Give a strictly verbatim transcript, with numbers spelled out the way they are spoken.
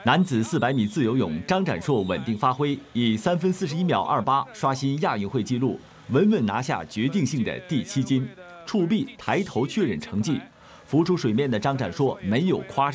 男子四百米自由泳，张展硕稳定发挥，以三分四十一秒二八刷新亚运会纪录，稳稳拿下决定性的第七金。触壁抬头确认成绩，浮出水面的张展硕没有夸